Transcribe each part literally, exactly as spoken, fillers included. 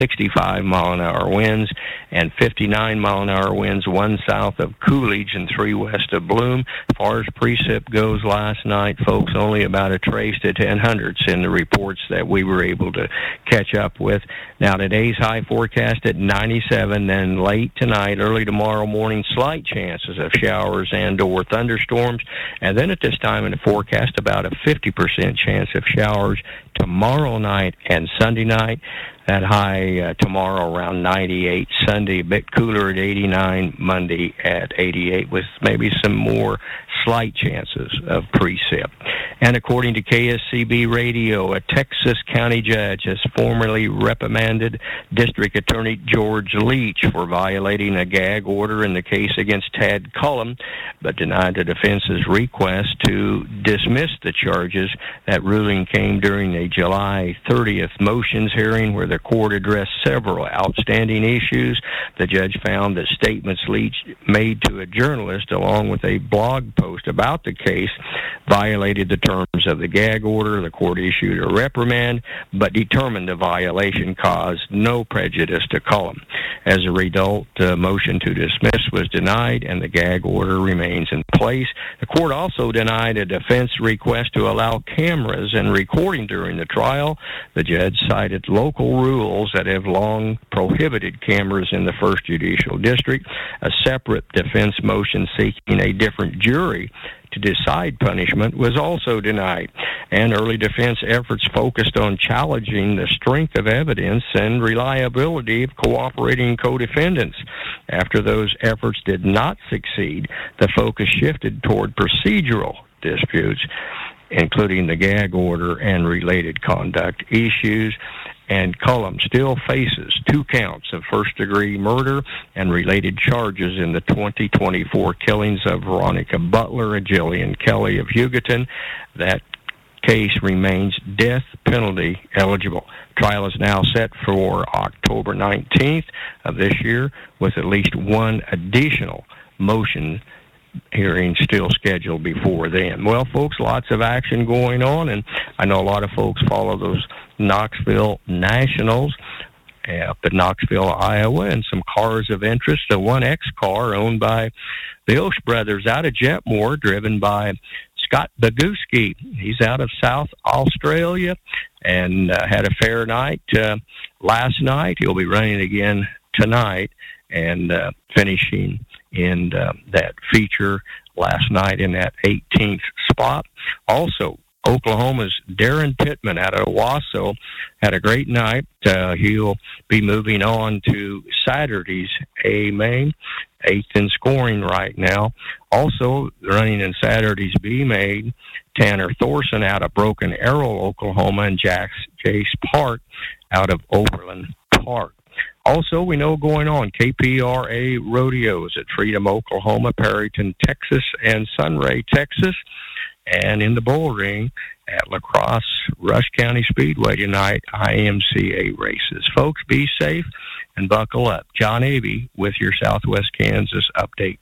sixty-five mile an hour winds and fifty-nine mile an hour winds, one south of Coolidge and three west of Bloom. As far as precip goes last night, folks, only about a trace to ten hundredths in the reports that we were able to catch up with. Now, today's high forecast at ninety-seven, then late tonight, early tomorrow morning, slight chances of showers and or thunderstorms. And then at this time in the forecast, about a fifty percent chance of showers tomorrow night and Sunday night. That high uh, tomorrow around ninety-eight, Sunday a bit cooler at eighty-nine, Monday at eighty-eight with maybe some more slight chances of precip. And according to K S C B Radio, a Texas county judge has formally reprimanded District Attorney George Leach for violating a gag order in the case against Tad Cullum, but denied the defense's request to dismiss the charges. That ruling came during a July thirtieth motions hearing where the court addressed several outstanding issues. The judge found that statements Leach made to a journalist along with a blog post about the case violated the terms of the gag order. The court issued a reprimand, but determined the violation caused no prejudice to Cullum. As a result, the motion to dismiss was denied, and the gag order remains in place. The court also denied a defense request to allow cameras and recording during the trial. The judge cited local rules that have long prohibited cameras in the First Judicial District. A separate defense motion seeking a different jury to decide punishment was also denied, and early defense efforts focused on challenging the strength of evidence and reliability of cooperating co-defendants. After those efforts did not succeed, the focus shifted toward procedural disputes, including the gag order and related conduct issues. And Cullum still faces two counts of first-degree murder and related charges in the twenty twenty-four killings of Veronica Butler and Jillian Kelly of Hugoton. That case remains death penalty eligible. Trial is now set for October nineteenth of this year, with at least one additional motion hearing still scheduled before then. Well, folks, lots of action going on, and I know a lot of folks follow those Knoxville Nationals up in Knoxville, Iowa, and some cars of interest. The one X car owned by the Osh brothers out of Jetmore, driven by Scott Boguski. He's out of South Australia and uh, had a fair night uh, last night. He'll be running again tonight and uh, finishing in uh, that feature last night in that eighteenth spot. Also, Oklahoma's Darren Pittman out of Owasso had a great night. Uh, he'll be moving on to Saturday's A main, eighth in scoring right now. Also running in Saturday's B main, Tanner Thorson out of Broken Arrow, Oklahoma, and Jax Jace Park out of Overland Park. Also, we know going on K P R A rodeos at Freedom, Oklahoma, Perryton, Texas, and Sunray, Texas. And in the bull ring at La Crosse Rush County Speedway tonight, I M C A races. Folks, be safe and buckle up. John Avey with your Southwest Kansas update.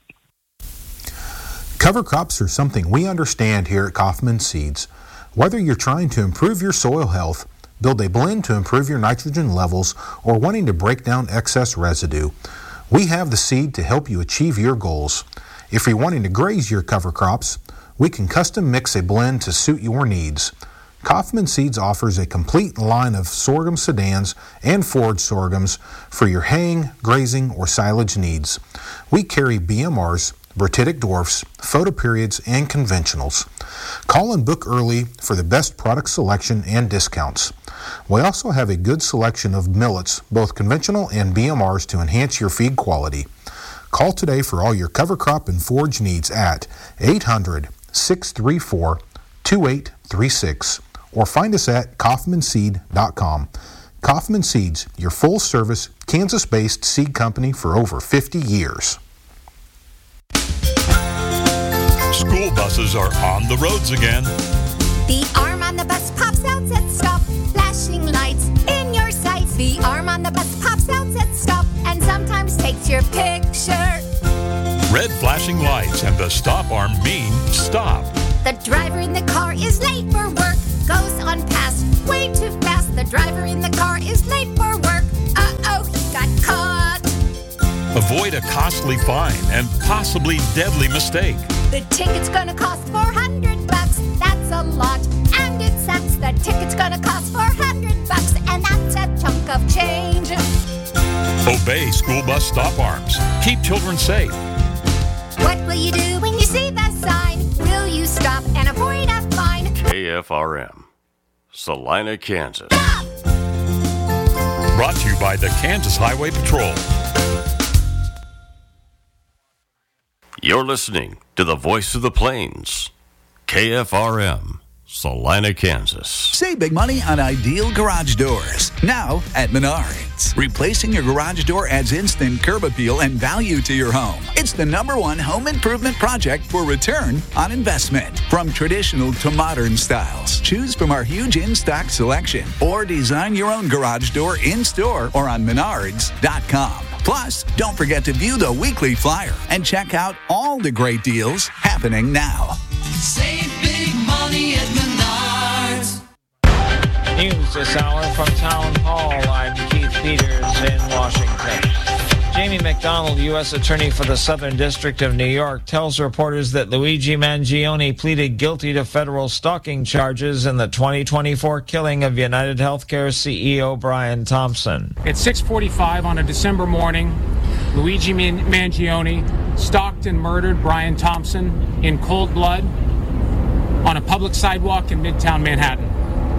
Cover crops are something we understand here at Kaufman Seeds. Whether you're trying to improve your soil health, build a blend to improve your nitrogen levels, or wanting to break down excess residue, we have the seed to help you achieve your goals. If you're wanting to graze your cover crops, we can custom mix a blend to suit your needs. Kaufman Seeds offers a complete line of sorghum sedans and forage sorghums for your haying, grazing, or silage needs. We carry B M Rs, Bertitic dwarfs, photoperiods, and conventionals. Call and book early for the best product selection and discounts. We also have a good selection of millets, both conventional and B M Rs, to enhance your feed quality. Call today for all your cover crop and forage needs at eight hundred, six three four, two eight three six or find us at kaufman seed dot com. Kaufman Seeds, your full-service, Kansas-based seed company for over fifty years. School buses are on the roads again. The arm on the bus pops out, says stop. Flashing lights in your sights. The arm on the bus pops out, says stop, and sometimes takes your picture. Red flashing lights and the stop arm mean stop. The driver in the car is late for work. Goes on past way too fast. The driver in the car is late for work. Uh avoid a costly fine and possibly deadly mistake. The ticket's gonna cost four hundred bucks. That's a lot, and it sucks. The ticket's gonna cost four hundred bucks, and that's a chunk of change. Obey school bus stop arms. Keep children safe. What will you do when you see the sign? Will you stop and avoid a fine? K F R M, Salina, Kansas. Stop! Brought to you by the Kansas Highway Patrol. You're listening to the Voice of the Plains, K F R M, Salina, Kansas. Save big money on ideal garage doors. Now at Menards. Replacing your garage door adds instant curb appeal and value to your home. It's the number one home improvement project for return on investment. From traditional to modern styles, choose from our huge in-stock selection or design your own garage door in-store or on menards dot com. Plus, don't forget to view the weekly flyer and check out all the great deals happening now. Save big money at Menards. News this hour from Town Hall. I'm Keith Peters in Washington. Jamie McDonald, U S Attorney for the Southern District of New York, tells reporters that Luigi Mangione pleaded guilty to federal stalking charges in the twenty twenty-four killing of United Healthcare C E O Brian Thompson. At six forty-five on a December morning, Luigi Mangione stalked and murdered Brian Thompson in cold blood on a public sidewalk in Midtown Manhattan.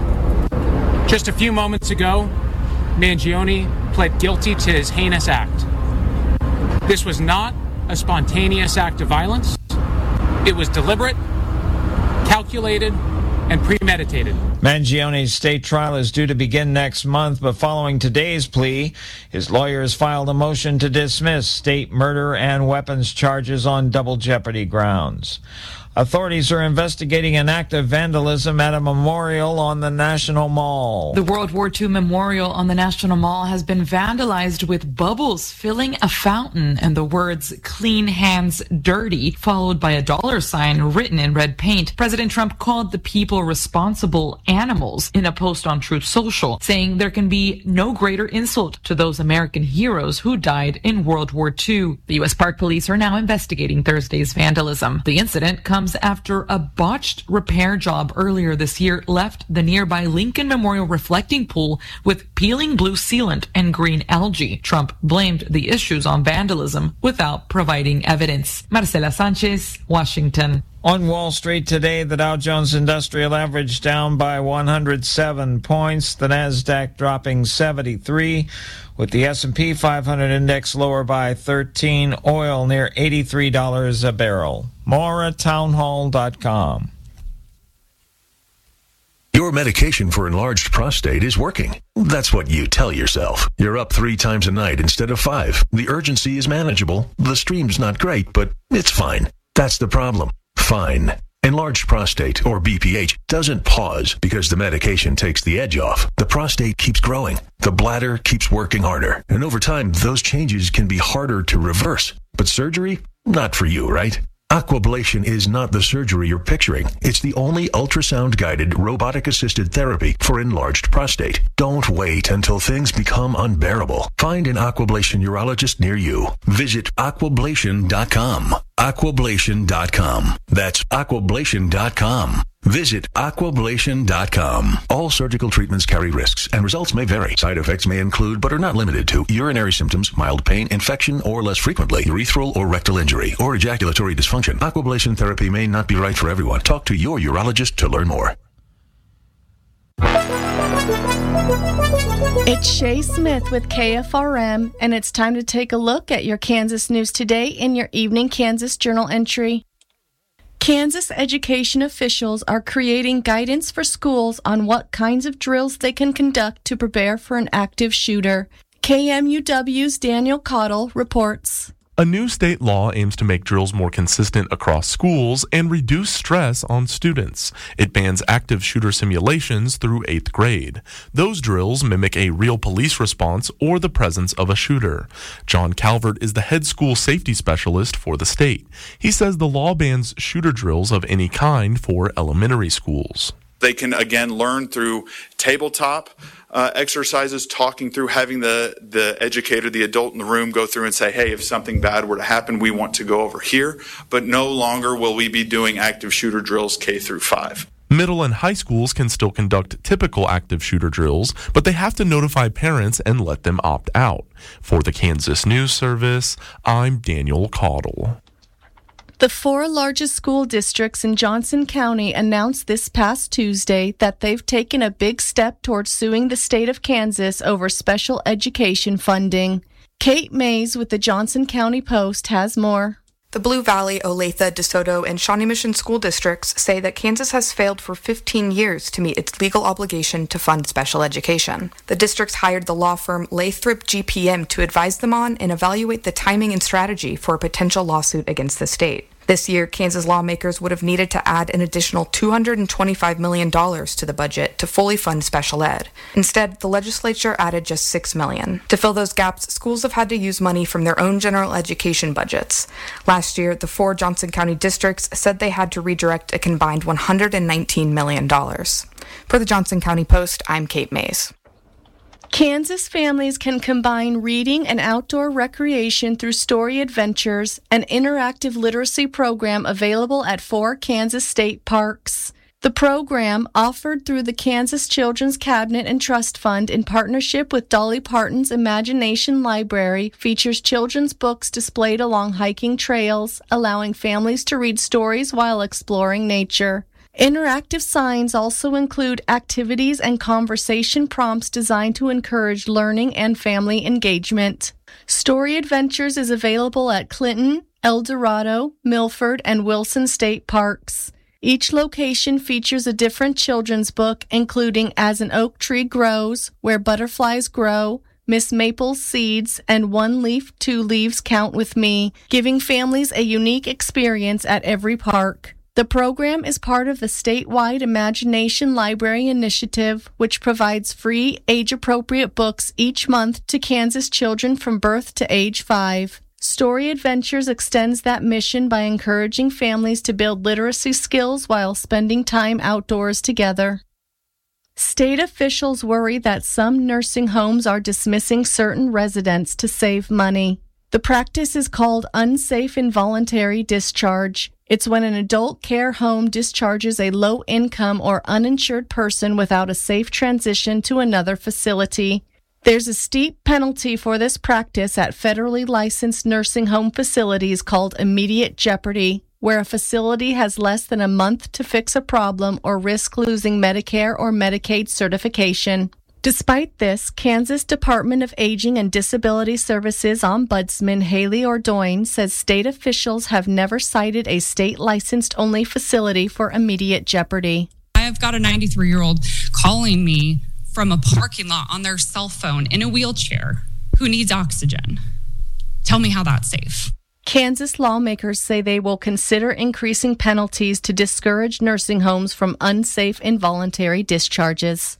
Just a few moments ago, Mangione pled guilty to his heinous act. This was not a spontaneous act of violence. It was deliberate, calculated, and premeditated. Mangione's state trial is due to begin next month, but following today's plea, his lawyers filed a motion to dismiss state murder and weapons charges on double jeopardy grounds. Authorities are investigating an act of vandalism at a memorial on the National Mall. The World War Two memorial on the National Mall has been vandalized with bubbles filling a fountain and the words "Clean Hands Dirty," followed by a dollar sign written in red paint. President Trump called the people responsible animals in a post on Truth Social, saying there can be no greater insult to those American heroes who died in World War Two. The U S Park Police are now investigating Thursday's vandalism. The incident comes after a botched repair job earlier this year left the nearby Lincoln Memorial reflecting pool with peeling blue sealant and green algae. Trump blamed the issues on vandalism without providing evidence. Marcela Sanchez, Washington. On Wall Street today, the Dow Jones Industrial Average down by one hundred seven points, the Nasdaq dropping seventy-three, with the S and P five hundred index lower by thirteen, oil near eighty-three dollars a barrel. More at townhall dot com. Your medication for enlarged prostate is working. That's what you tell yourself. You're up three times a night instead of five. The urgency is manageable. The stream's not great, but it's fine. That's the problem. Fine. Enlarged prostate, or B P H, doesn't pause because the medication takes the edge off. The prostate keeps growing. The bladder keeps working harder. And over time, those changes can be harder to reverse. But surgery? Not for you, right? Aquablation is not the surgery you're picturing. It's the only ultrasound-guided, robotic-assisted therapy for enlarged prostate. Don't wait until things become unbearable. Find an Aquablation urologist near you. Visit aquablation dot com. aquablation dot com. That's aquablation dot com. Visit aquablation dot com. All surgical treatments carry risks, and results may vary. Side effects may include, but are not limited to, urinary symptoms, mild pain, infection, or less frequently, urethral or rectal injury, or ejaculatory dysfunction. Aquablation therapy may not be right for everyone. Talk to your urologist to learn more. It's Shay Smith with K F R M, and it's time to take a look at your Kansas news today in your Evening Kansas Journal entry. Kansas education officials are creating guidance for schools on what kinds of drills they can conduct to prepare for an active shooter. K M U W's Daniel Cottle reports. A new state law aims to make drills more consistent across schools and reduce stress on students. It bans active shooter simulations through eighth grade. Those drills mimic a real police response or the presence of a shooter. John Calvert is the head school safety specialist for the state. He says the law bans shooter drills of any kind for elementary schools. They can, again, learn through tabletop uh, exercises, talking through, having the, the educator, the adult in the room go through and say, hey, if something bad were to happen, we want to go over here. But no longer will we be doing active shooter drills K through five. Middle and high schools can still conduct typical active shooter drills, but they have to notify parents and let them opt out. For the Kansas News Service, I'm Daniel Caudle. The four largest school districts in Johnson County announced this past Tuesday that they've taken a big step towards suing the state of Kansas over special education funding. Kate Mays with the Johnson County Post has more. The Blue Valley, Olathe, DeSoto, and Shawnee Mission school districts say that Kansas has failed for fifteen years to meet its legal obligation to fund special education. The districts hired the law firm Lathrop G P M to advise them on and evaluate the timing and strategy for a potential lawsuit against the state. This year, Kansas lawmakers would have needed to add an additional two hundred twenty-five million dollars to the budget to fully fund special ed. Instead, the legislature added just six million dollars. To fill those gaps, schools have had to use money from their own general education budgets. Last year, the four Johnson County districts said they had to redirect a combined one hundred nineteen million dollars. For the Johnson County Post, I'm Kate Mays. Kansas families can combine reading and outdoor recreation through Story Adventures, an interactive literacy program available at four Kansas state parks. The program, offered through the Kansas Children's Cabinet and Trust Fund in partnership with Dolly Parton's Imagination Library, features children's books displayed along hiking trails, allowing families to read stories while exploring nature. Interactive signs also include activities and conversation prompts designed to encourage learning and family engagement. Story Adventures is available at Clinton, El Dorado, Milford, and Wilson State Parks. Each location features a different children's book, including As an Oak Tree Grows, Where Butterflies Grow, Miss Maple's Seeds, and One Leaf, Two Leaves Count With Me, giving families a unique experience at every park. The program is part of the statewide Imagination Library Initiative, which provides free, age-appropriate books each month to Kansas children from birth to age five. Story Adventures extends that mission by encouraging families to build literacy skills while spending time outdoors together. State officials worry that some nursing homes are dismissing certain residents to save money. The practice is called unsafe involuntary discharge. It's when an adult care home discharges a low-income or uninsured person without a safe transition to another facility. There's a steep penalty for this practice at federally licensed nursing home facilities called immediate jeopardy, where a facility has less than a month to fix a problem or risk losing Medicare or Medicaid certification. Despite this, Kansas Department of Aging and Disability Services Ombudsman Haley Ordoin says state officials have never cited a state-licensed-only facility for immediate jeopardy. I've got a ninety-three-year-old calling me from a parking lot on their cell phone in a wheelchair who needs oxygen. Tell me how that's safe. Kansas lawmakers say they will consider increasing penalties to discourage nursing homes from unsafe involuntary discharges.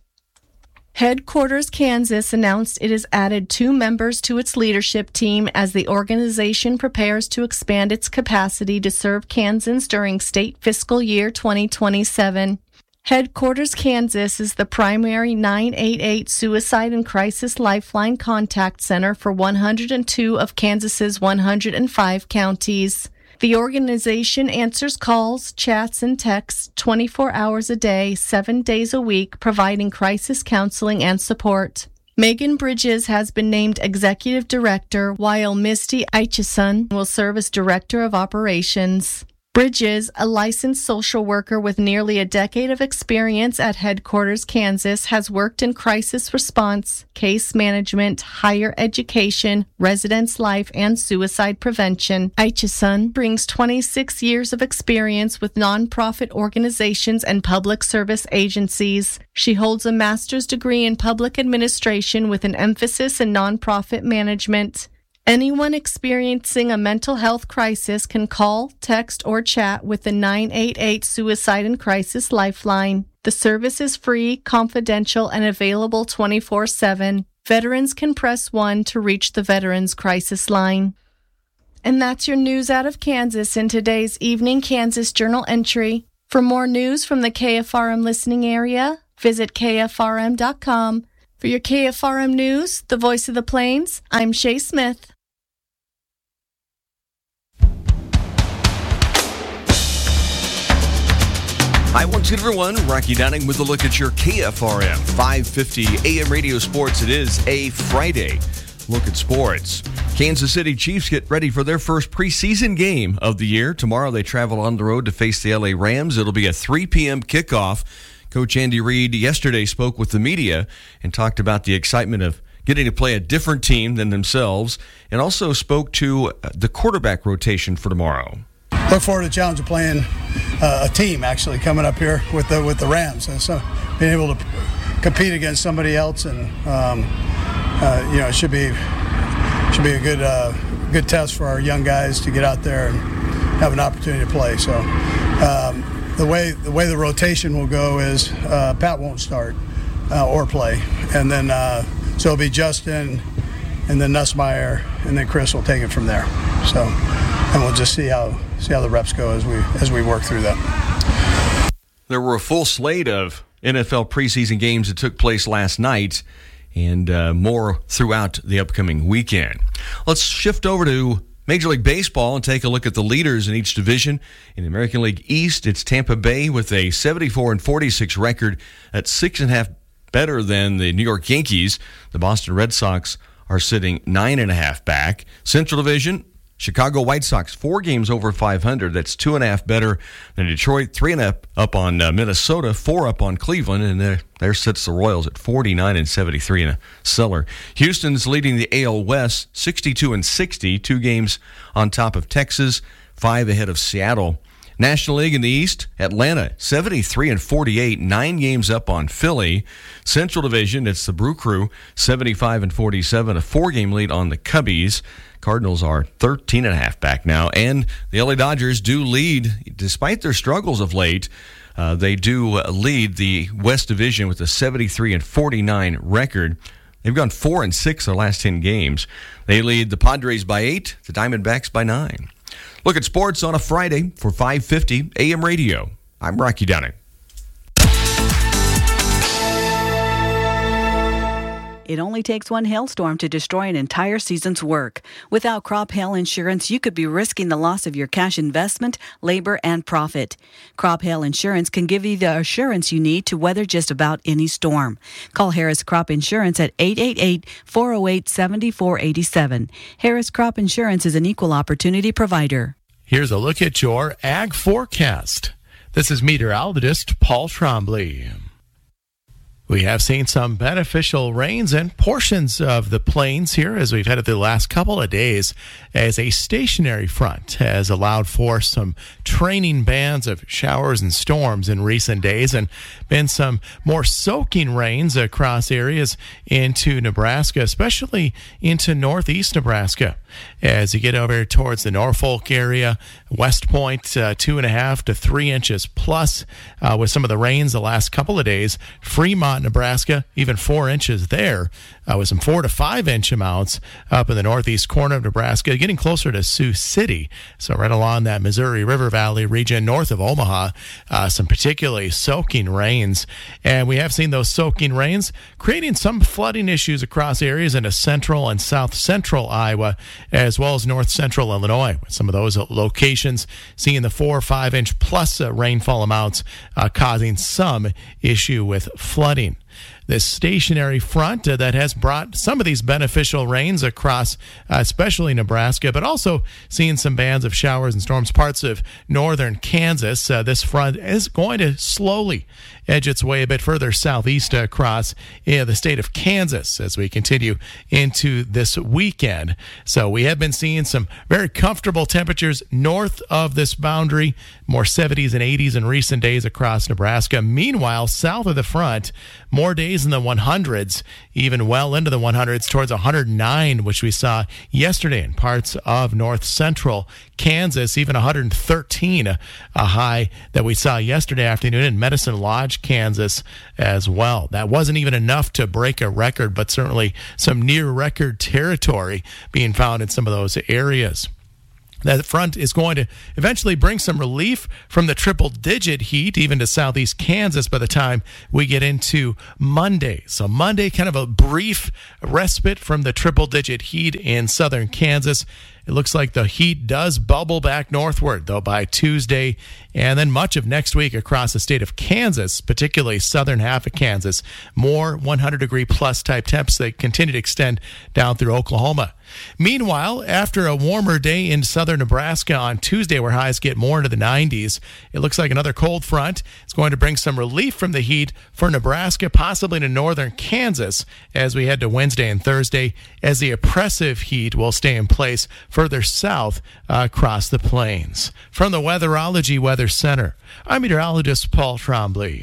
Headquarters Kansas announced it has added two members to its leadership team as the organization prepares to expand its capacity to serve Kansans during state fiscal year twenty twenty-seven. Headquarters Kansas is the primary nine eight eight Suicide and Crisis Lifeline contact center for one hundred two of Kansas's one hundred five counties. The organization answers calls, chats, and texts twenty-four hours a day, seven days a week, providing crisis counseling and support. Megan Bridges has been named Executive Director, while Misty Aichison will serve as Director of Operations. Bridges, a licensed social worker with nearly a decade of experience at Headquarters Kansas, has worked in crisis response, case management, higher education, residence life, and suicide prevention. Aichison brings twenty-six years of experience with nonprofit organizations and public service agencies. She holds a master's degree in public administration with an emphasis in nonprofit management. Anyone experiencing a mental health crisis can call, text, or chat with the nine eight eight Suicide and Crisis Lifeline. The service is free, confidential, and available twenty-four seven. Veterans can press one to reach the Veterans Crisis Line. And that's your news out of Kansas in today's Evening Kansas Journal entry. For more news from the K F R M listening area, visit K F R M dot com. For your K F R M News, the voice of the Plains, I'm Shay Smith. Hi, once again, everyone. Rocky Downing with a look at your K F R M five fifty A M radio sports. It is a Friday look at sports. Kansas City Chiefs get ready for their first preseason game of the year. Tomorrow they travel on the road to face the L A Rams. It'll be a three p.m. kickoff. Coach Andy Reid yesterday spoke with the media and talked about the excitement of getting to play a different team than themselves, and also spoke to the quarterback rotation for tomorrow. Look forward to the challenge of playing uh, a team actually coming up here with the with the Rams, and so being able to compete against somebody else, and um, uh, you know, it should be should be a good uh, good test for our young guys to get out there and have an opportunity to play. So um, the way the way the rotation will go is uh, Pat won't start uh, or play, and then uh, so it'll be Justin, and then Nussmeier, and then Chris will take it from there. So, and we'll just see how see how the reps go as we as we work through that. There were a full slate of N F L preseason games that took place last night, and uh, more throughout the upcoming weekend. Let's shift over to Major League Baseball and take a look at the leaders in each division. In the American League East, it's Tampa Bay with a seventy-four and forty-six record. That's six and a half better than the New York Yankees. The Boston Red Sox are sitting nine and a half back. Central Division, Chicago White Sox, four games over five hundred. That's two and a half better than Detroit. Three and a half up on uh, Minnesota, four up on Cleveland, and there, there sits the Royals at forty-nine and seventy-three in a cellar. Houston's leading the A L West, sixty-two and sixty, two games on top of Texas, five ahead of Seattle. National League in the East, Atlanta, seventy-three and forty-eight, nine games up on Philly. Central Division, it's the Brew Crew, seventy-five and forty-seven, a four-game lead on the Cubbies. Cardinals are thirteen and a half back now, and the L A Dodgers do lead, despite their struggles of late. Uh, they do lead the West Division with a seventy-three and forty-nine record. They've gone four and six their last ten games. They lead the Padres by eight, the Diamondbacks by nine. Look at sports on a Friday for five fifty A M radio. I'm Rocky Downing. It only takes one hailstorm to destroy an entire season's work. Without crop hail insurance, you could be risking the loss of your cash investment, labor, and profit. Crop hail insurance can give you the assurance you need to weather just about any storm. Call Harris Crop Insurance at eight eight eight, four oh eight, seven four eight seven. Harris Crop Insurance is an equal opportunity provider. Here's a look at your ag forecast. This is meteorologist Paul Trombley. We have seen some beneficial rains in portions of the plains here as we've had it the last couple of days, as a stationary front has allowed for some training bands of showers and storms in recent days, and been some more soaking rains across areas into Nebraska, especially into northeast Nebraska. As you get over towards the Norfolk area, West Point, uh, two and a half to three inches plus uh, with some of the rains the last couple of days. Fremont, Nebraska, even four inches there uh, with some four to five inch amounts up in the northeast corner of Nebraska, getting closer to Sioux City. So right along that Missouri River Valley region north of Omaha, uh, some particularly soaking rains. And we have seen those soaking rains creating some flooding issues across areas into central and south central Iowa, as well as north central Illinois, with some of those locations seeing the four or five inch plus uh, rainfall amounts uh, causing some issue with flooding. This stationary front uh, that has brought some of these beneficial rains across, uh, especially Nebraska, but also seeing some bands of showers and storms, parts of northern Kansas. Uh, this front is going to slowly edge its way a bit further southeast across uh, the state of Kansas as we continue into this weekend. So we have been seeing some very comfortable temperatures north of this boundary, more seventies and eighties in recent days across Nebraska. Meanwhile, south of the front, more days in the one hundreds, even well into the one hundreds, towards one hundred nine, which we saw yesterday in parts of north central Kansas, even one hundred thirteen, a, a high that we saw yesterday afternoon in Medicine Lodge, Kansas as well. That wasn't even enough to break a record, but certainly some near record territory being found in some of those areas. That front is going to eventually bring some relief from the triple-digit heat, even to southeast Kansas, by the time we get into Monday. So Monday, kind of a brief respite from the triple-digit heat in southern Kansas. It looks like the heat does bubble back northward, though, by Tuesday, and then much of next week across the state of Kansas, particularly southern half of Kansas. More one hundred degree plus type temps that continue to extend down through Oklahoma. Meanwhile, after a warmer day in southern Nebraska on Tuesday, where highs get more into the nineties, it looks like another cold front is going to bring some relief from the heat for Nebraska, possibly to northern Kansas, as we head to Wednesday and Thursday, as the oppressive heat will stay in place further south uh, across the plains. From the Weatherology Weather Center, I'm meteorologist Paul Trombley.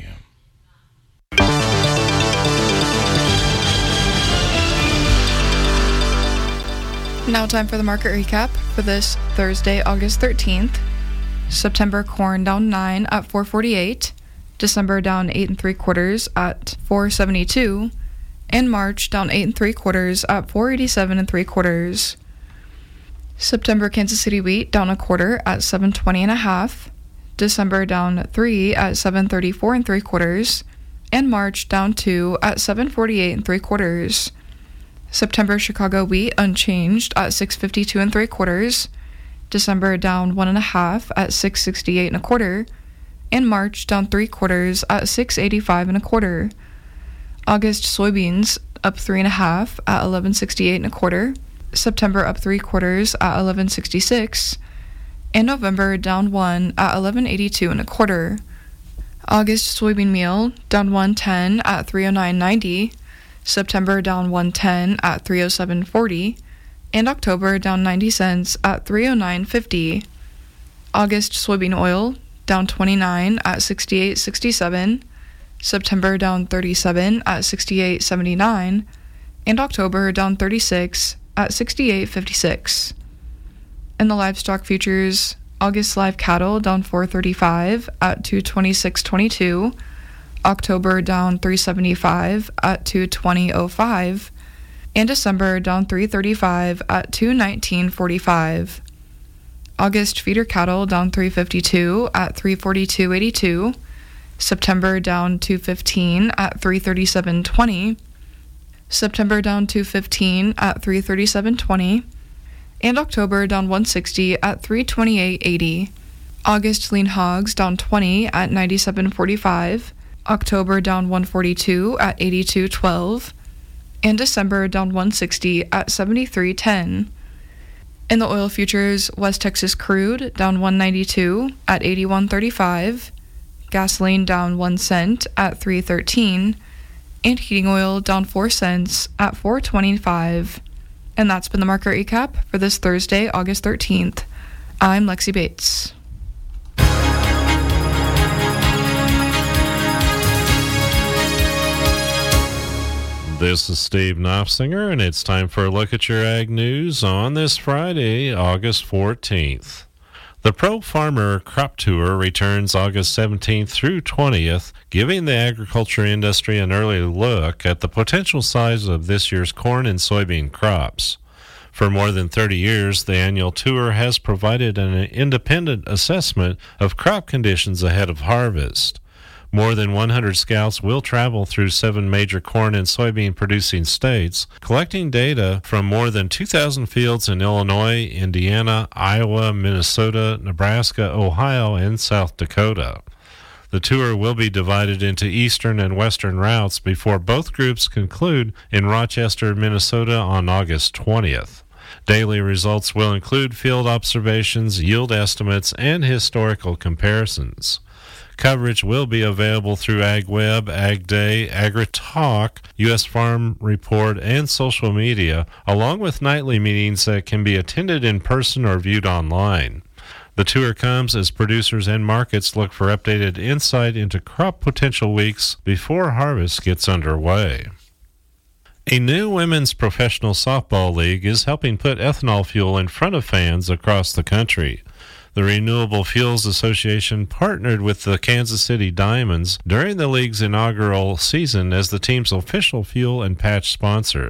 Now time for the market recap for this Thursday, August thirteenth. September corn down nine at four forty-eight. December down eight and three quarters at four seventy-two. And March down eight and three quarters at four eighty-seven and three quarters. September Kansas City wheat down a quarter at seven twenty and a half. December down three at seven thirty-four and three quarters. And March down two at seven forty-eight and three quarters. September Chicago wheat unchanged at six fifty-two and three quarters. December down one and a half at six sixty-eight and a quarter. And March down three quarters at six eighty-five and a quarter. August soybeans up three and a half at eleven sixty-eight and a quarter. September up three quarters at eleven sixty-six. And November down one at eleven eighty-two and a quarter. August soybean meal down one ten at three oh nine ninety. September down one ten at three oh seven forty, and October down ninety cents at three oh nine fifty. August soybean oil down twenty-nine at sixty-eight sixty-seven, September down thirty-seven at sixty-eight seventy-nine, and October down thirty-six at sixty-eight fifty-six. In the livestock futures, August live cattle down four thirty-five at two twenty-six twenty-two. October down three seventy-five at two twenty oh five, and December down three thirty-five at two nineteen forty-five. August feeder cattle down three fifty-two at three forty-two eighty-two, September down two fifteen at three thirty-seven twenty, September down two fifteen at three thirty-seven twenty, and October down one sixty at three twenty-eight eighty. August lean hogs down twenty at ninety-seven forty-five. October down one forty-two at eighty-two twelve, and December down one sixty at seventy-three ten. In the oil futures, West Texas crude down one ninety-two at eighty-one thirty-five, gasoline down one cent at three thirteen, and heating oil down four cents at four twenty-five. And that's been the market recap for this Thursday, August thirteenth. I'm Lexi Bates. This is Steve Knopfsinger, and it's time for a look at your ag news on this Friday, August fourteenth. The Pro Farmer Crop Tour returns August seventeenth through twentieth, giving the agriculture industry an early look at the potential size of this year's corn and soybean crops. For more than thirty years, the annual tour has provided an independent assessment of crop conditions ahead of harvest. More than one hundred scouts will travel through seven major corn and soybean producing states, collecting data from more than two thousand fields in Illinois, Indiana, Iowa, Minnesota, Nebraska, Ohio, and South Dakota. The tour will be divided into eastern and western routes before both groups conclude in Rochester, Minnesota on August twentieth. Daily results will include field observations, yield estimates, and historical comparisons. Coverage will be available through AgWeb, AgDay, AgriTalk, U S Farm Report, and social media, along with nightly meetings that can be attended in person or viewed online. The tour comes as producers and markets look for updated insight into crop potential weeks before harvest gets underway. A new women's professional softball league is helping put ethanol fuel in front of fans across the country. The Renewable Fuels Association partnered with the Kansas City Diamonds during the league's inaugural season as the team's official fuel and patch sponsor.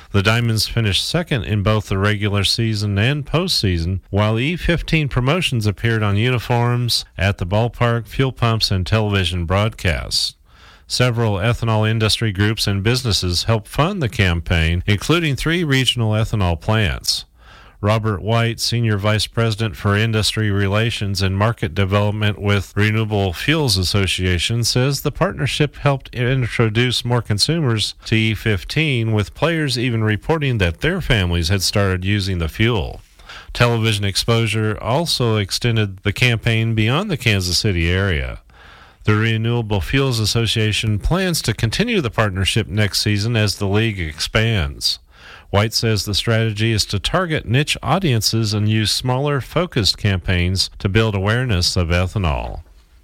The Diamonds finished second in both the regular season and postseason, while E fifteen promotions appeared on uniforms, at the ballpark, fuel pumps, and television broadcasts. Several ethanol industry groups and businesses helped fund the campaign, including three regional ethanol plants. Robert White, Senior Vice President for Industry Relations and Market Development with Renewable Fuels Association, says the partnership helped introduce more consumers to E fifteen, with players even reporting that their families had started using the fuel. Television exposure also extended the campaign beyond the Kansas City area. The Renewable Fuels Association plans to continue the partnership next season as the league expands. White says the strategy is to target niche audiences and use smaller, focused campaigns to build awareness of ethanol.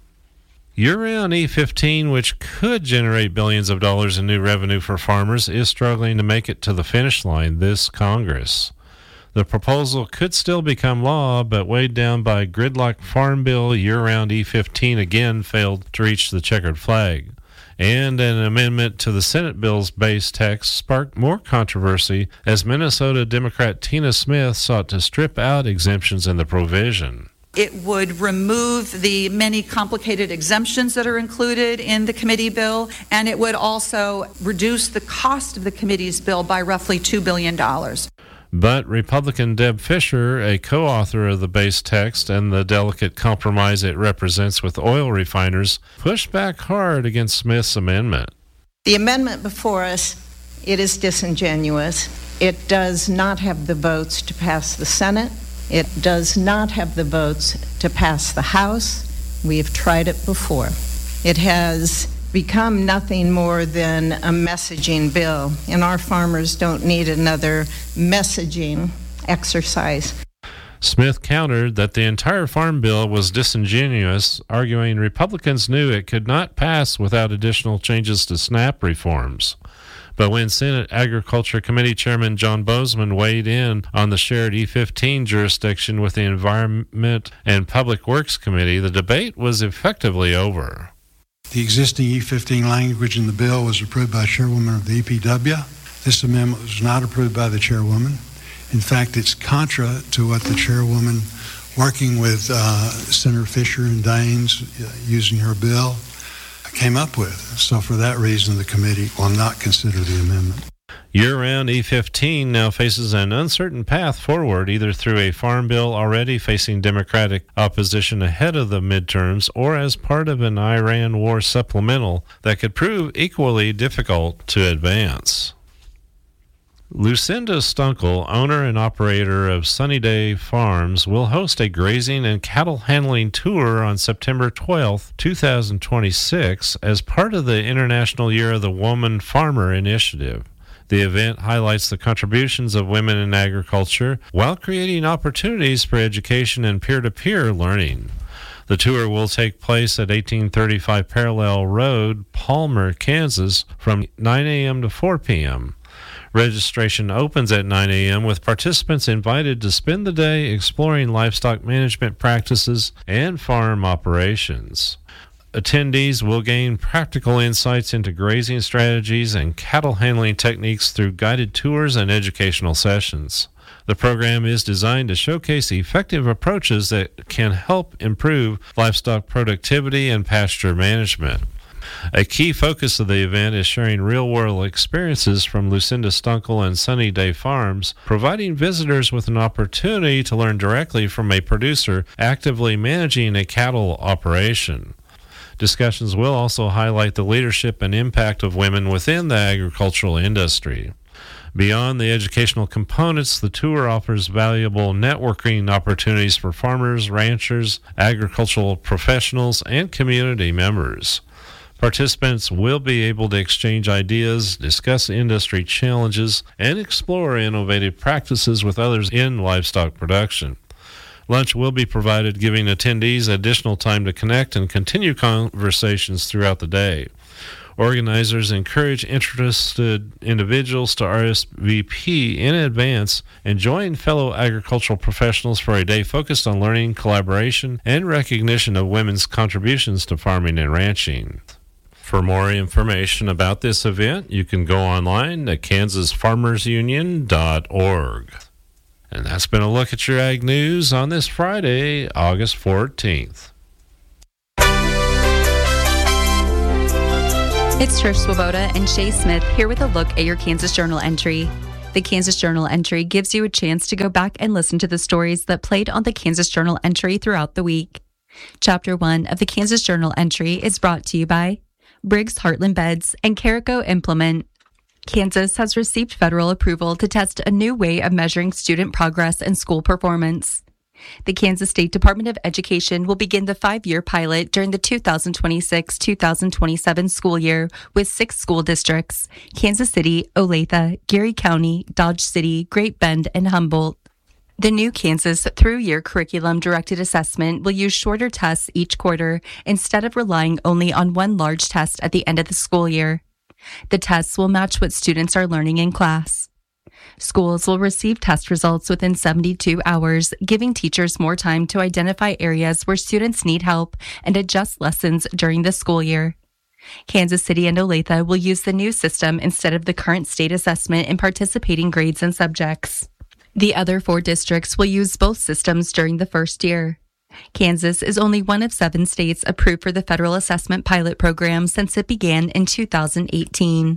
Year-round E fifteen, which could generate billions of dollars in new revenue for farmers, is struggling to make it to the finish line this Congress. The proposal could still become law, but weighed down by gridlock Farm Bill, year-round E fifteen again failed to reach the checkered flag. And an amendment to the Senate bill's base text sparked more controversy as Minnesota Democrat Tina Smith sought to strip out exemptions in the provision. It would remove the many complicated exemptions that are included in the committee bill, and it would also reduce the cost of the committee's bill by roughly two billion dollars. But Republican Deb Fischer, a co-author of the base text and the delicate compromise it represents with oil refiners, pushed back hard against Smith's amendment. The amendment before us, it is disingenuous. It does not have the votes to pass the Senate. It does not have the votes to pass the House. We have tried it before. It has become nothing more than a messaging bill, and our farmers don't need another messaging exercise. Smith countered that the entire farm bill was disingenuous, arguing Republicans knew it could not pass without additional changes to SNAP reforms. But when Senate Agriculture Committee Chairman John Bozeman weighed in on the shared E fifteen jurisdiction with the Environment and Public Works Committee, the debate was effectively over. The existing E fifteen language in the bill was approved by Chairwoman of the E P W. This amendment was not approved by the Chairwoman. In fact, it's contra to what the Chairwoman, working with uh, Senator Fisher and Daines, uh, using her bill, came up with. So for that reason, the committee will not consider the amendment. Year-round E fifteen now faces an uncertain path forward, either through a farm bill already facing Democratic opposition ahead of the midterms or as part of an Iran war supplemental that could prove equally difficult to advance. Lucinda Stunkel, owner and operator of Sunny Day Farms, will host a grazing and cattle handling tour on September twelfth, twenty twenty-six, as part of the International Year of the Woman Farmer initiative. The event highlights the contributions of women in agriculture while creating opportunities for education and peer-to-peer learning. The tour will take place at eighteen thirty-five Parallel Road, Palmer, Kansas, from nine a.m. to four p.m. Registration opens at nine a.m. with participants invited to spend the day exploring livestock management practices and farm operations. Attendees will gain practical insights into grazing strategies and cattle handling techniques through guided tours and educational sessions. The program is designed to showcase effective approaches that can help improve livestock productivity and pasture management. A key focus of the event is sharing real-world experiences from Lucinda Stunkel and Sunny Day Farms, providing visitors with an opportunity to learn directly from a producer actively managing a cattle operation. Discussions will also highlight the leadership and impact of women within the agricultural industry. Beyond the educational components, the tour offers valuable networking opportunities for farmers, ranchers, agricultural professionals, and community members. Participants will be able to exchange ideas, discuss industry challenges, and explore innovative practices with others in livestock production. Lunch will be provided, giving attendees additional time to connect and continue conversations throughout the day. Organizers encourage interested individuals to R S V P in advance and join fellow agricultural professionals for a day focused on learning, collaboration, and recognition of women's contributions to farming and ranching. For more information about this event, you can go online at kansas farmers union dot org. And that's been a look at your ag news on this Friday, August fourteenth. It's Trish Swoboda and Shay Smith here with a look at your Kansas Journal entry. The Kansas Journal entry gives you a chance to go back and listen to the stories that played on the Kansas Journal entry throughout the week. Chapter one of the Kansas Journal entry is brought to you by Briggs Heartland Beds and Carico Implement. Kansas has received federal approval to test a new way of measuring student progress and school performance. The Kansas State Department of Education will begin the five-year pilot during the two thousand twenty-six two thousand twenty-seven school year with six school districts: Kansas City, Olathe, Geary County, Dodge City, Great Bend, and Humboldt. The new Kansas through-year curriculum-directed assessment will use shorter tests each quarter instead of relying only on one large test at the end of the school year. The tests will match what students are learning in class. Schools will receive test results within seventy-two hours, giving teachers more time to identify areas where students need help and adjust lessons during the school year. Kansas City and Olathe will use the new system instead of the current state assessment in participating grades and subjects. The other four districts will use both systems during the first year. Kansas is only one of seven states approved for the federal assessment pilot program since it began in two thousand eighteen.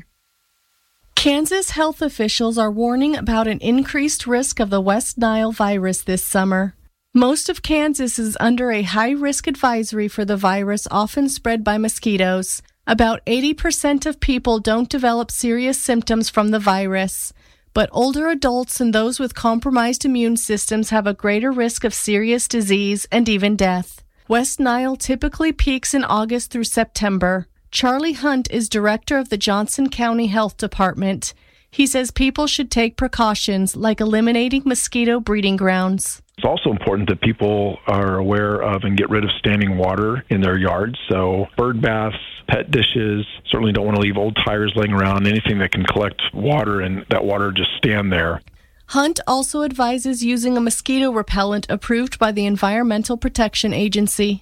Kansas health officials are warning about an increased risk of the West Nile virus this summer. Most of Kansas is under a high-risk advisory for the virus often spread by mosquitoes. About eighty percent of people don't develop serious symptoms from the virus, but older adults and those with compromised immune systems have a greater risk of serious disease and even death. West Nile typically peaks in August through September. Charlie Hunt is director of the Johnson County Health Department. He says people should take precautions like eliminating mosquito breeding grounds. It's also important that people are aware of and get rid of standing water in their yards. So bird baths, pet dishes, certainly don't want to leave old tires laying around, anything that can collect water and that water just stand there. Hunt also advises using a mosquito repellent approved by the Environmental Protection Agency.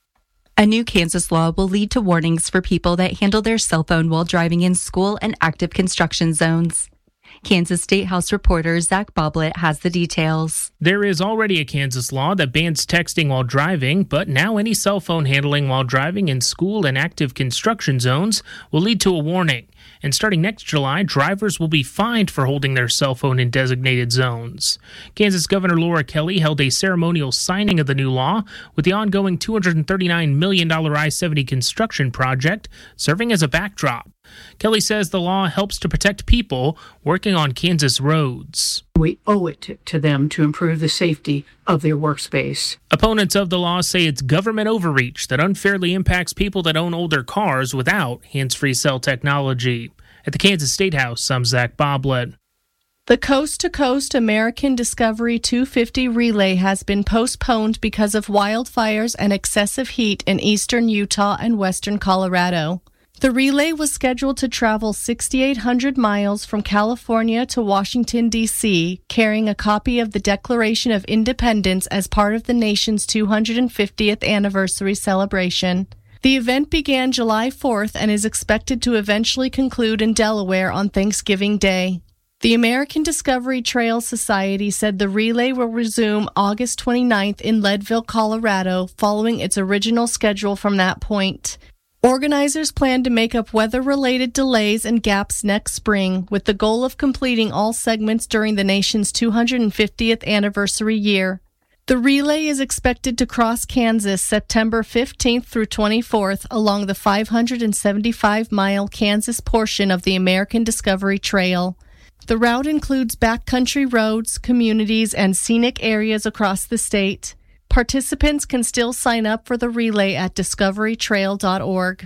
A new Kansas law will lead to warnings for people that handle their cell phone while driving in school and active construction zones. Kansas State House reporter Zach Boblet has the details. There is already a Kansas law that bans texting while driving, but now any cell phone handling while driving in school and active construction zones will lead to a warning. And starting next July, drivers will be fined for holding their cell phone in designated zones. Kansas Governor Laura Kelly held a ceremonial signing of the new law with the ongoing two hundred thirty-nine million dollars I seventy construction project serving as a backdrop. Kelly says the law helps to protect people working on Kansas roads. We owe it to, to them to improve the safety of their workspace. Opponents of the law say it's government overreach that unfairly impacts people that own older cars without hands-free cell technology. At the Kansas State House, I'm Zach Boblet. The Coast to Coast American Discovery two fifty relay has been postponed because of wildfires and excessive heat in eastern Utah and western Colorado. The relay was scheduled to travel six thousand eight hundred miles from California to Washington, D C, carrying a copy of the Declaration of Independence as part of the nation's two hundred fiftieth anniversary celebration. The event began July fourth and is expected to eventually conclude in Delaware on Thanksgiving Day. The American Discovery Trail Society said the relay will resume August twenty-ninth in Leadville, Colorado, following its original schedule from that point. Organizers plan to make up weather-related delays and gaps next spring, with the goal of completing all segments during the nation's two hundred fiftieth anniversary year. The relay is expected to cross Kansas September fifteenth through twenty-fourth along the five hundred seventy-five mile Kansas portion of the American Discovery Trail. The route includes backcountry roads, communities, and scenic areas across the state. Participants can still sign up for the relay at discovery trail dot org.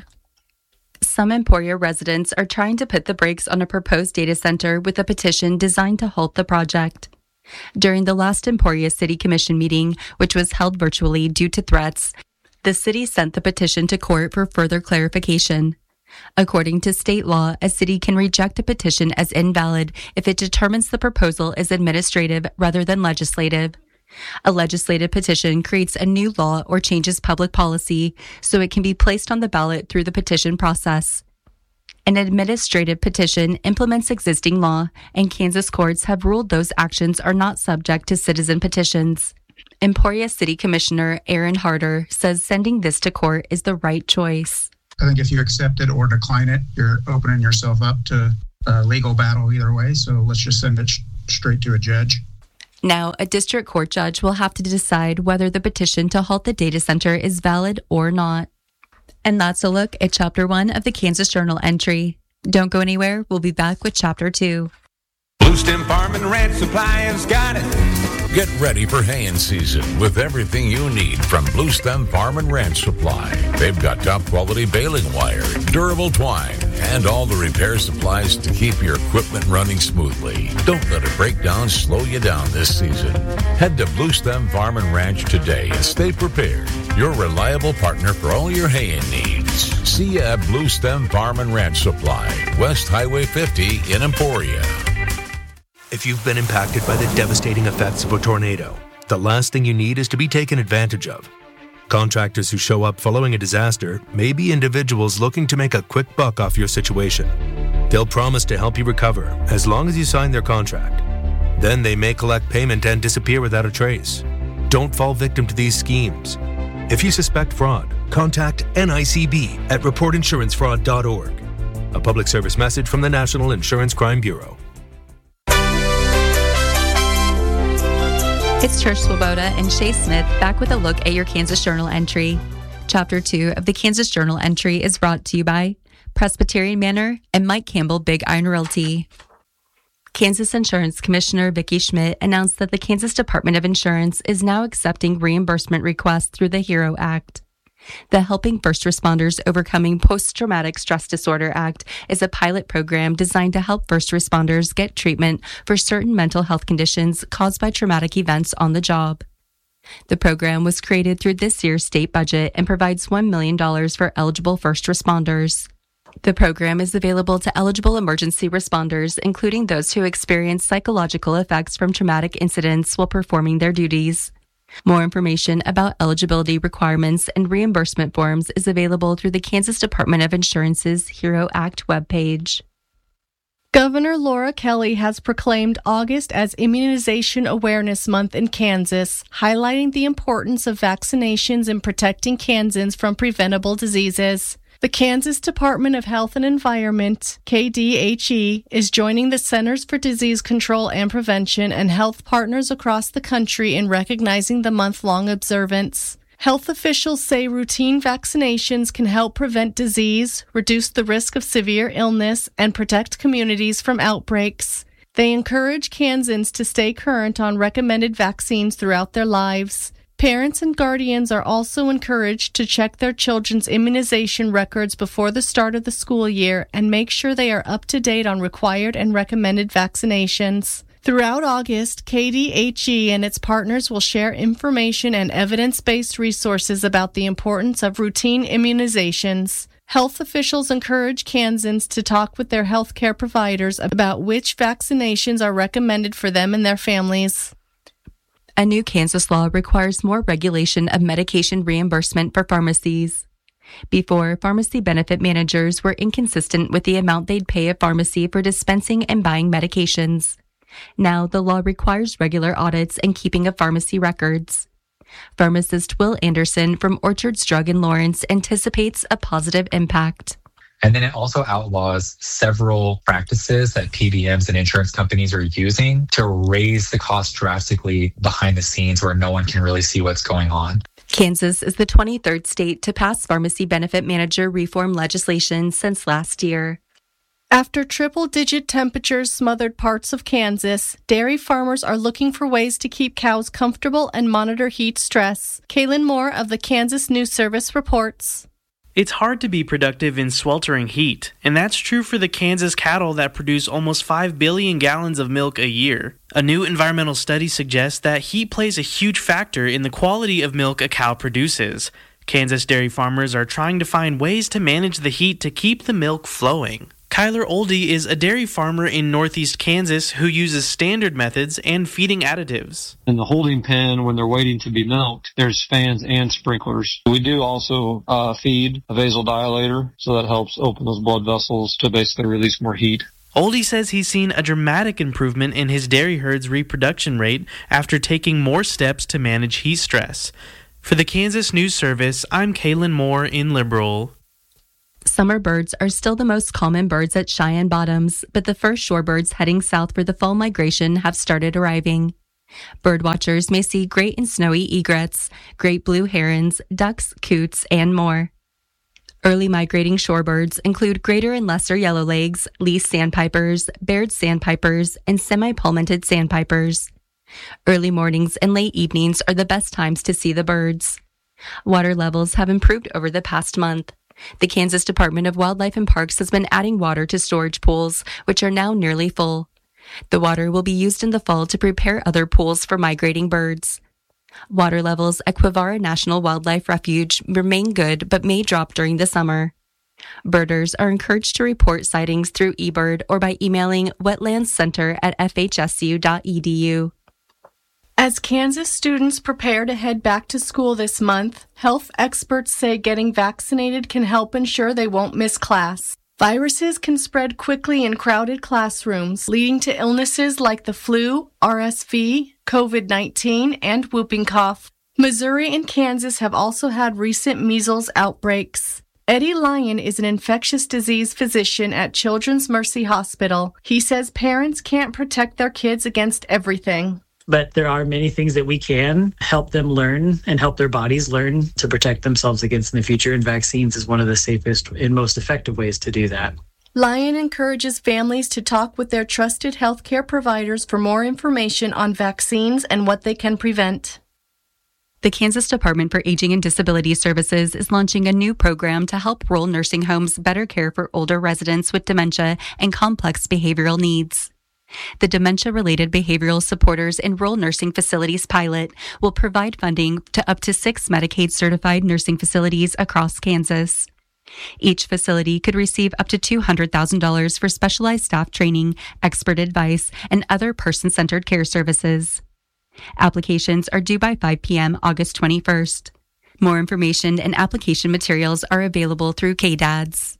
Some Emporia residents are trying to put the brakes on a proposed data center with a petition designed to halt the project. During the last Emporia City Commission meeting, which was held virtually due to threats, the city sent the petition to court for further clarification. According to state law, a city can reject a petition as invalid if it determines the proposal is administrative rather than legislative. A legislative petition creates a new law or changes public policy so it can be placed on the ballot through the petition process. An administrative petition implements existing law, and Kansas courts have ruled those actions are not subject to citizen petitions. Emporia City Commissioner Aaron Harder says sending this to court is the right choice. I think if you accept it or decline it, you're opening yourself up to a legal battle either way, so let's just send it sh- straight to a judge. Now, a district court judge will have to decide whether the petition to halt the data center is valid or not. And that's a look at Chapter one of the Kansas Journal entry. Don't go anywhere. We'll be back with Chapter two. Blue Stem Farm and Ranch Supply has got it. Get ready for haying season with everything you need from Blue Stem Farm and Ranch Supply. They've got top quality baling wire, durable twine, and all the repair supplies to keep your equipment running smoothly. Don't let a breakdown slow you down this season. Head to Blue Stem Farm and Ranch today and stay prepared. Your reliable partner for all your haying needs. See you at Blue Stem Farm and Ranch Supply, West Highway fifty in Emporia. If you've been impacted by the devastating effects of a tornado, the last thing you need is to be taken advantage of. Contractors who show up following a disaster may be individuals looking to make a quick buck off your situation. They'll promise to help you recover as long as you sign their contract. Then they may collect payment and disappear without a trace. Don't fall victim to these schemes. If you suspect fraud, contact N I C B at report insurance fraud dot org. A public service message from the National Insurance Crime Bureau. It's Trish Swoboda and Shay Smith back with a look at your Kansas Journal entry. Chapter two of the Kansas Journal entry is brought to you by Presbyterian Manor and Mike Campbell Big Iron Realty. Kansas Insurance Commissioner Vicki Schmidt announced that the Kansas Department of Insurance is now accepting reimbursement requests through the HERO Act. The Helping First Responders Overcoming Post-Traumatic Stress Disorder Act is a pilot program designed to help first responders get treatment for certain mental health conditions caused by traumatic events on the job. The program was created through this year's state budget and provides one million dollars for eligible first responders. The program is available to eligible emergency responders, including those who experience psychological effects from traumatic incidents while performing their duties. More information about eligibility requirements and reimbursement forms is available through the Kansas Department of Insurance's HERO Act webpage. Governor Laura Kelly has proclaimed August as Immunization Awareness Month in Kansas, highlighting the importance of vaccinations in protecting Kansans from preventable diseases. The Kansas Department of Health and Environment, K D H E, is joining the Centers for Disease Control and Prevention and health partners across the country in recognizing the month-long observance. Health officials say routine vaccinations can help prevent disease, reduce the risk of severe illness, and protect communities from outbreaks. They encourage Kansans to stay current on recommended vaccines throughout their lives. Parents and guardians are also encouraged to check their children's immunization records before the start of the school year and make sure they are up to date on required and recommended vaccinations. Throughout August, K D H E and its partners will share information and evidence-based resources about the importance of routine immunizations. Health officials encourage Kansans to talk with their healthcare providers about which vaccinations are recommended for them and their families. A new Kansas law requires more regulation of medication reimbursement for pharmacies. Before, pharmacy benefit managers were inconsistent with the amount they'd pay a pharmacy for dispensing and buying medications. Now, the law requires regular audits and keeping of pharmacy records. Pharmacist Will Anderson from Orchards Drug in Lawrence anticipates a positive impact. And then it also outlaws several practices that P B Ms and insurance companies are using to raise the cost drastically behind the scenes where no one can really see what's going on. Kansas is the twenty-third state to pass pharmacy benefit manager reform legislation since last year. After triple-digit temperatures smothered parts of Kansas, dairy farmers are looking for ways to keep cows comfortable and monitor heat stress. Kaylin Moore of the Kansas News Service reports. It's hard to be productive in sweltering heat, and that's true for the Kansas cattle that produce almost five billion gallons of milk a year. A new environmental study suggests that heat plays a huge factor in the quality of milk a cow produces. Kansas dairy farmers are trying to find ways to manage the heat to keep the milk flowing. Kyler Oldie is a dairy farmer in northeast Kansas who uses standard methods and feeding additives. In the holding pen, when they're waiting to be milked, there's fans and sprinklers. We do also uh, feed a vasodilator, so that helps open those blood vessels to basically release more heat. Oldie says he's seen a dramatic improvement in his dairy herd's reproduction rate after taking more steps to manage heat stress. For the Kansas News Service, I'm Kaylin Moore in Liberal. Summer birds are still the most common birds at Cheyenne Bottoms, but the first shorebirds heading south for the fall migration have started arriving. Birdwatchers may see great and snowy egrets, great blue herons, ducks, coots, and more. Early migrating shorebirds include greater and lesser yellowlegs, least sandpipers, Baird sandpipers, and semi-palmated sandpipers. Early mornings and late evenings are the best times to see the birds. Water levels have improved over the past month. The Kansas Department of Wildlife and Parks has been adding water to storage pools, which are now nearly full. The water will be used in the fall to prepare other pools for migrating birds. Water levels at Quivara National Wildlife Refuge remain good but may drop during the summer. Birders are encouraged to report sightings through eBird or by emailing wetlandscenter at f h s u dot e d u. As Kansas students prepare to head back to school this month, health experts say getting vaccinated can help ensure they won't miss class. Viruses can spread quickly in crowded classrooms, leading to illnesses like the flu, R S V, covid nineteen, and whooping cough. Missouri and Kansas have also had recent measles outbreaks. Eddie Lyon is an infectious disease physician at Children's Mercy Hospital. He says parents can't protect their kids against everything. But there are many things that we can help them learn and help their bodies learn to protect themselves against in the future, and vaccines is one of the safest and most effective ways to do that. Lyon encourages families to talk with their trusted healthcare providers for more information on vaccines and what they can prevent. The Kansas Department for Aging and Disability Services is launching a new program to help rural nursing homes better care for older residents with dementia and complex behavioral needs. The Dementia-Related Behavioral Supporters in Rural Nursing Facilities pilot will provide funding to up to six Medicaid-certified nursing facilities across Kansas. Each facility could receive up to two hundred thousand dollars for specialized staff training, expert advice, and other person-centered care services. Applications are due by five p.m. August twenty-first. More information and application materials are available through K D A D S.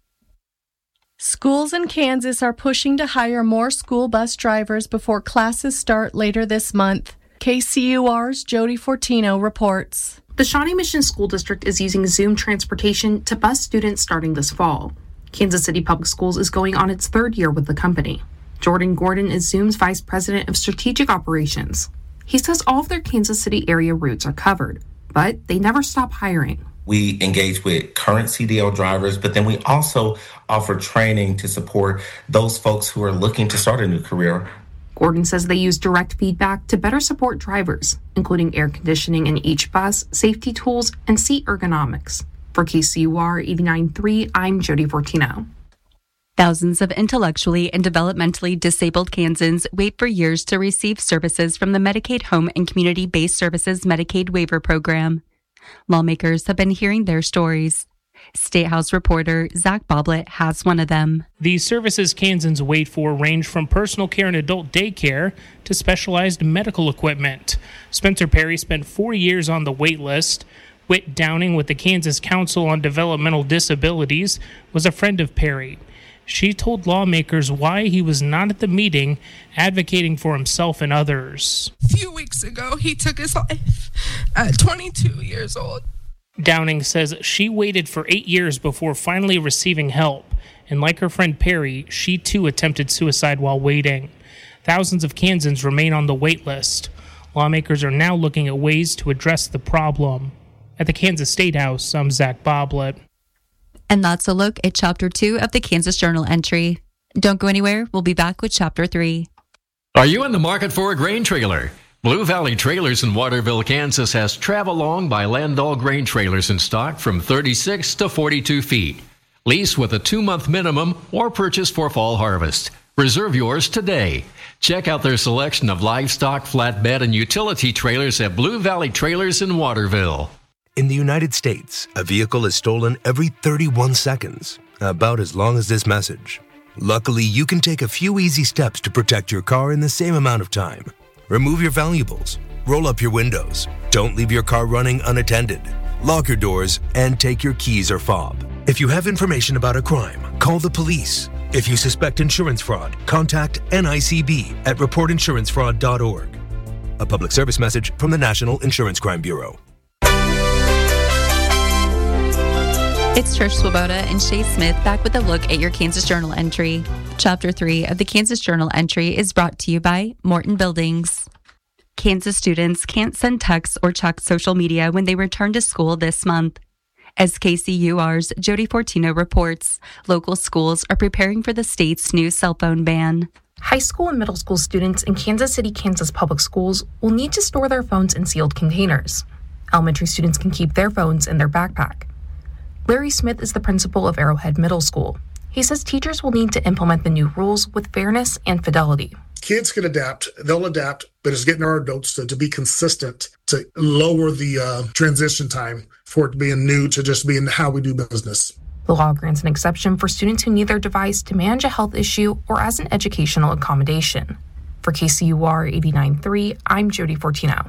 Schools in Kansas are pushing to hire more school bus drivers before classes start later this month. K C U R's Jody Fortino reports. The Shawnee Mission School District is using Zoom transportation to bus students starting this fall. Kansas City Public Schools is going on its third year with the company. Jordan Gordon is Zoom's Vice President of Strategic Operations. He says all of their Kansas City area routes are covered, but they never stop hiring. We engage with current C D L drivers, but then we also offer training to support those folks who are looking to start a new career. Gordon says they use direct feedback to better support drivers, including air conditioning in each bus, safety tools, and seat ergonomics. For K C U R eighty-nine point three, I'm Jody Fortino. Thousands of intellectually and developmentally disabled Kansans wait for years to receive services from the Medicaid Home and Community-Based Services Medicaid Waiver Program. Lawmakers have been hearing their stories. State House reporter Zach Boblet has one of them. The services Kansans wait for range from personal care and adult daycare to specialized medical equipment. Spencer Perry spent four years on the wait list. Whit Downing with the Kansas Council on Developmental Disabilities was a friend of Perry. She told lawmakers why he was not at the meeting advocating for himself and others. A few weeks ago, he took his life at twenty-two years old. Downing says she waited for eight years before finally receiving help, and like her friend Perry, she too attempted suicide while waiting. Thousands of Kansans remain on the wait list. Lawmakers are now looking at ways to address the problem. At the Kansas State House, I'm Zach Boblet. And that's a look at Chapter two of the Kansas Journal entry. Don't go anywhere. We'll be back with Chapter three. Are you in the market for a grain trailer? Blue Valley Trailers in Waterville, Kansas has Travelong by Landall grain trailers in stock from thirty-six to forty-two feet. Lease with a two-month minimum or purchase for fall harvest. Reserve yours today. Check out their selection of livestock, flatbed, and utility trailers at Blue Valley Trailers in Waterville. In the United States, a vehicle is stolen every thirty-one seconds, about as long as this message. Luckily, you can take a few easy steps to protect your car in the same amount of time. Remove your valuables, roll up your windows, don't leave your car running unattended, lock your doors, and take your keys or fob. If you have information about a crime, call the police. If you suspect insurance fraud, contact N I C B at report insurance fraud dot org. A public service message from the National Insurance Crime Bureau. It's Trish Swoboda and Shay Smith back with a look at your Kansas Journal entry. Chapter three of the Kansas Journal entry is brought to you by Morton Buildings. Kansas students can't send texts or check social media when they return to school this month. As K C U R's Jody Fortino reports, local schools are preparing for the state's new cell phone ban. High school and middle school students in Kansas City, Kansas public schools will need to store their phones in sealed containers. Elementary students can keep their phones in their backpack. Larry Smith is the principal of Arrowhead Middle School. He says teachers will need to implement the new rules with fairness and fidelity. Kids can adapt, they'll adapt, but it's getting our adults to, to be consistent, to lower the uh, transition time for it being new to just being how we do business. The law grants an exception for students who need their device to manage a health issue or as an educational accommodation. For K C U R eighty-nine point three, I'm Jody Fortino.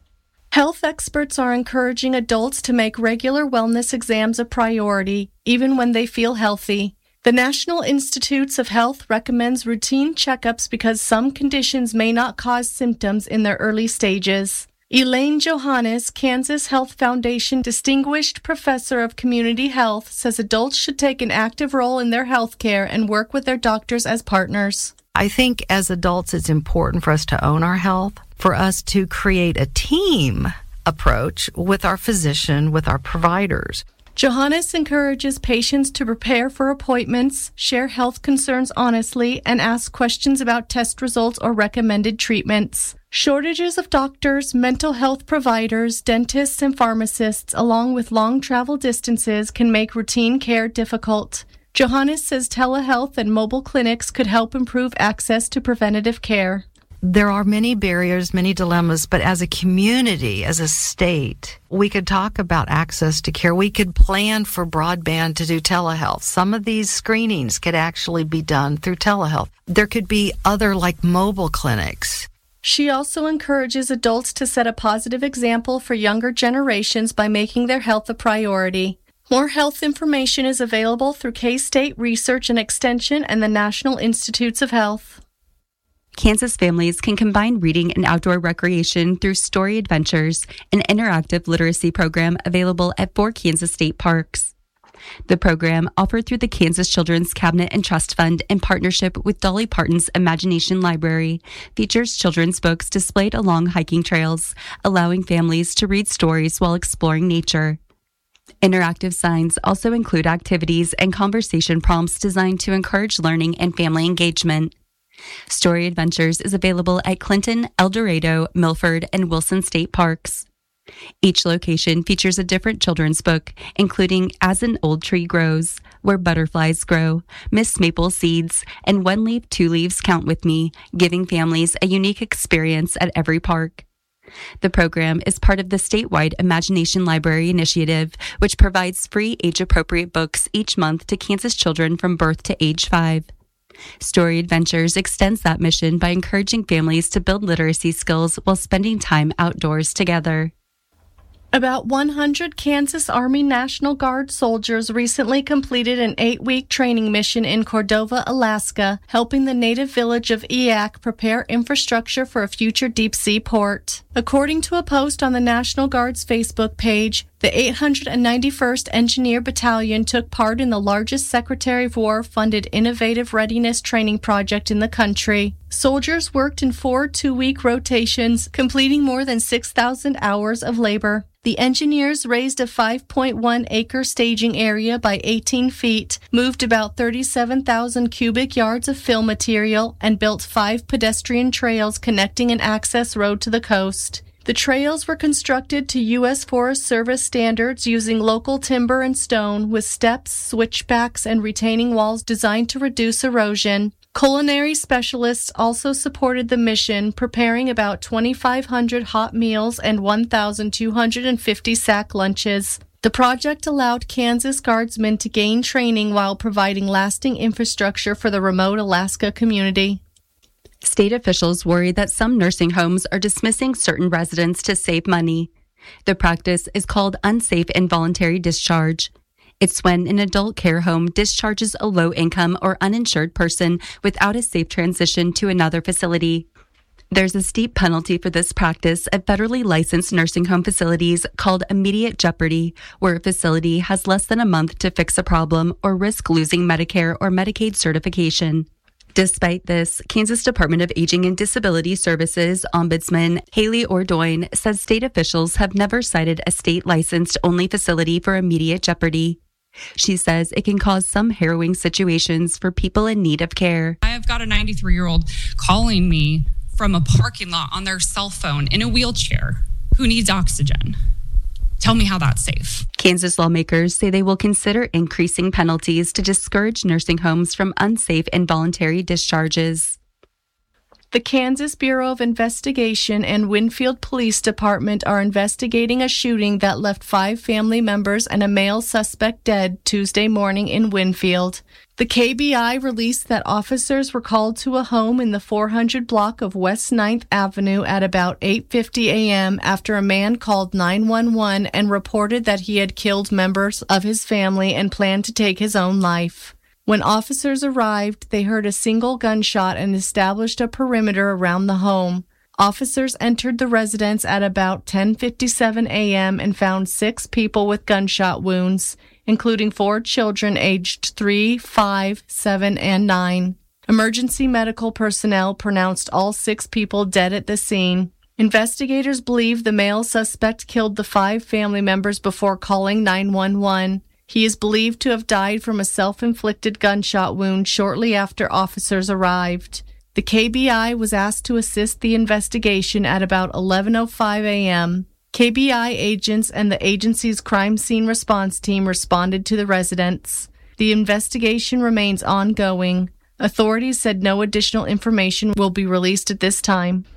Health experts are encouraging adults to make regular wellness exams a priority, even when they feel healthy. The National Institutes of Health recommends routine checkups because some conditions may not cause symptoms in their early stages. Elaine Johannes, Kansas Health Foundation Distinguished Professor of Community Health, says adults should take an active role in their health care and work with their doctors as partners. I think as adults, it's important for us to own our health, for us to create a team approach with our physician, with our providers. Johannes encourages patients to prepare for appointments, share health concerns honestly, and ask questions about test results or recommended treatments. Shortages of doctors, mental health providers, dentists, and pharmacists, along with long travel distances, can make routine care difficult. Johannes says telehealth and mobile clinics could help improve access to preventative care. There are many barriers, many dilemmas, but as a community, as a state, we could talk about access to care. We could plan for broadband to do telehealth. Some of these screenings could actually be done through telehealth. There could be other like mobile clinics. She also encourages adults to set a positive example for younger generations by making their health a priority. More health information is available through K-State Research and Extension and the National Institutes of Health. Kansas families can combine reading and outdoor recreation through Story Adventures, an interactive literacy program available at four Kansas state parks. The program, offered through the Kansas Children's Cabinet and Trust Fund in partnership with Dolly Parton's Imagination Library, features children's books displayed along hiking trails, allowing families to read stories while exploring nature. Interactive signs also include activities and conversation prompts designed to encourage learning and family engagement. Story Adventures is available at Clinton, El Dorado, Milford, and Wilson State Parks. Each location features a different children's book, including As an Old Tree Grows, Where Butterflies Grow, Miss Maple Seeds, and One Leaf, Two Leaves Count With Me, giving families a unique experience at every park. The program is part of the statewide Imagination Library Initiative, which provides free age-appropriate books each month to Kansas children from birth to age five. Story Adventures extends that mission by encouraging families to build literacy skills while spending time outdoors together. About one hundred Kansas Army National Guard soldiers recently completed an eight-week training mission in Cordova, Alaska, helping the native village of Eyak prepare infrastructure for a future deep-sea port. According to a post on the National Guard's Facebook page, the eight hundred ninety-first Engineer Battalion took part in the largest Secretary of War-funded innovative readiness training project in the country. Soldiers worked in four two-week rotations, completing more than six thousand hours of labor. The engineers raised a five point one acre staging area by eighteen feet, moved about thirty-seven thousand cubic yards of fill material, and built five pedestrian trails connecting an access road to the coast. The trails were constructed to U S Forest Service standards using local timber and stone, with steps, switchbacks, and retaining walls designed to reduce erosion. Culinary specialists also supported the mission, preparing about twenty-five hundred hot meals and one thousand two hundred fifty sack lunches. The project allowed Kansas Guardsmen to gain training while providing lasting infrastructure for the remote Alaska community. State officials worry that some nursing homes are dismissing certain residents to save money. The practice is called unsafe involuntary discharge. It's when an adult care home discharges a low-income or uninsured person without a safe transition to another facility. There's a steep penalty for this practice at federally licensed nursing home facilities called immediate jeopardy, where a facility has less than a month to fix a problem or risk losing Medicare or Medicaid certification. Despite this, Kansas Department of Aging and Disability Services Ombudsman Haley Ordoin says state officials have never cited a state-licensed only facility for immediate jeopardy. She says it can cause some harrowing situations for people in need of care. I have got a ninety-three-year-old calling me from a parking lot on their cell phone in a wheelchair who needs oxygen. Tell me how that's safe. Kansas lawmakers say they will consider increasing penalties to discourage nursing homes from unsafe involuntary discharges. The Kansas Bureau of Investigation and Winfield Police Department are investigating a shooting that left five family members and a male suspect dead Tuesday morning in Winfield. The K B I released that officers were called to a home in the four hundred block of West ninth Avenue at about eight fifty a.m. after a man called nine one one and reported that he had killed members of his family and planned to take his own life. When officers arrived, they heard a single gunshot and established a perimeter around the home. Officers entered the residence at about ten fifty-seven a.m. and found six people with gunshot wounds, including four children aged three, five, seven, and nine. Emergency medical personnel pronounced all six people dead at the scene. Investigators believe the male suspect killed the five family members before calling nine one one. He is believed to have died from a self-inflicted gunshot wound shortly after officers arrived. The K B I was asked to assist the investigation at about eleven oh five a.m. K B I agents and the agency's crime scene response team responded to the residence. The investigation remains ongoing. Authorities said no additional information will be released at this time.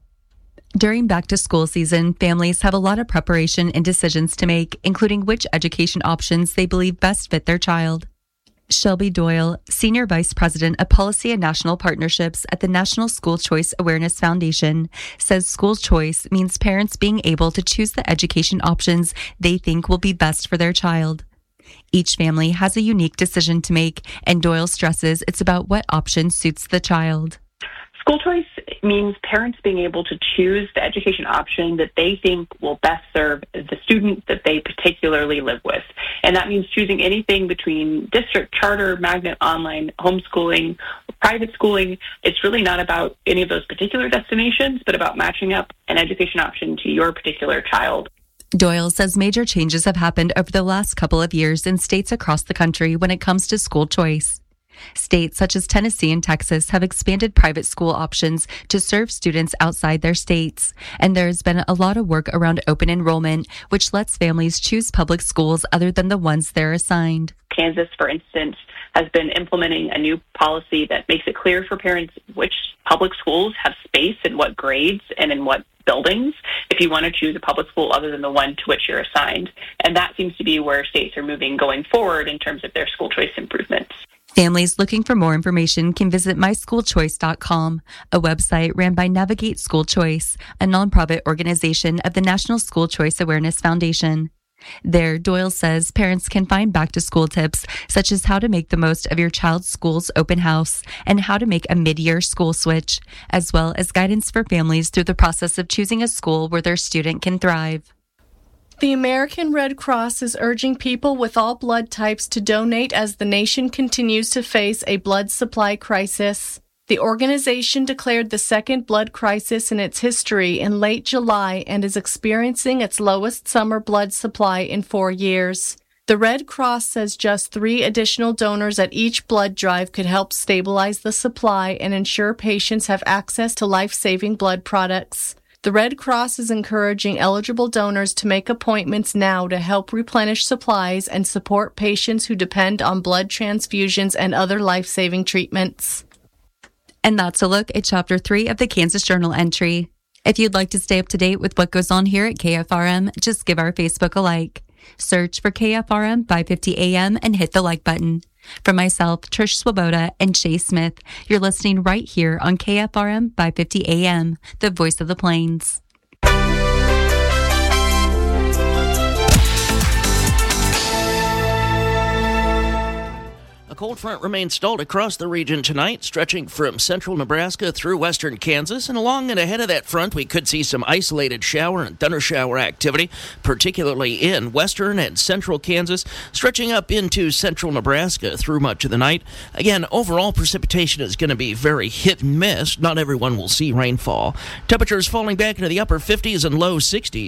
During back-to-school season, families have a lot of preparation and decisions to make, including which education options they believe best fit their child. Shelby Doyle, Senior Vice President of Policy and National Partnerships at the National School Choice Awareness Foundation, says school choice means parents being able to choose the education options they think will be best for their child. Each family has a unique decision to make, and Doyle stresses it's about what option suits the child. School choice means parents being able to choose the education option that they think will best serve the student that they particularly live with. And that means choosing anything between district, charter, magnet, online, homeschooling, private schooling. It's really not about any of those particular destinations, but about matching up an education option to your particular child. Doyle says major changes have happened over the last couple of years in states across the country when it comes to school choice. States such as Tennessee and Texas have expanded private school options to serve students outside their states, and there has been a lot of work around open enrollment, which lets families choose public schools other than the ones they're assigned. Kansas, for instance, has been implementing a new policy that makes it clear for parents which public schools have space in what grades and in what buildings if you want to choose a public school other than the one to which you're assigned. And that seems to be where states are moving going forward in terms of their school choice improvements. Families looking for more information can visit my school choice dot com, a website ran by Navigate School Choice, a nonprofit organization of the National School Choice Awareness Foundation. There, Doyle says parents can find back-to-school tips such as how to make the most of your child's school's open house and how to make a mid-year school switch, as well as guidance for families through the process of choosing a school where their student can thrive. The American Red Cross is urging people with all blood types to donate as the nation continues to face a blood supply crisis. The organization declared the second blood crisis in its history in late July and is experiencing its lowest summer blood supply in four years. The Red Cross says just three additional donors at each blood drive could help stabilize the supply and ensure patients have access to life-saving blood products. The Red Cross is encouraging eligible donors to make appointments now to help replenish supplies and support patients who depend on blood transfusions and other life-saving treatments. And that's a look at Chapter three of the Kansas Journal entry. If you'd like to stay up to date with what goes on here at K F R M, just give our Facebook a like. Search for K F R M five fifty A M and hit the like button. For myself, Trish Swoboda, and Chase Smith, you're listening right here on K F R M five fifty A M, the voice of the Plains. A cold front remains stalled across the region tonight, stretching from central Nebraska through western Kansas. And along and ahead of that front, we could see some isolated shower and thundershower activity, particularly in western and central Kansas, stretching up into central Nebraska through much of the night. Again, overall precipitation is going to be very hit and miss. Not everyone will see rainfall. Temperatures falling back into the upper fifties and low sixties.